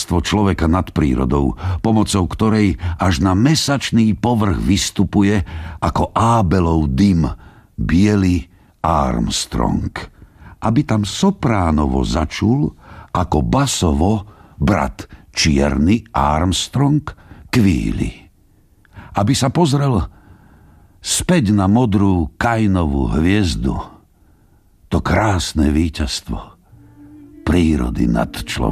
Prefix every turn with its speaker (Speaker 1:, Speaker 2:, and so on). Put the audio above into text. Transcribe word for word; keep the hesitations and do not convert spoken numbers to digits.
Speaker 1: víťazstvo človeka nad prírodou, pomocou ktorej až na mesačný povrch vystupuje ako Ábelov dym biely Armstrong, aby tam sopránovo začul ako basovo brat čierny Armstrong kvíli. Aby sa pozrel späť na modrú Kainovú hviezdu, to krásne víťazstvo prírody nad človekom.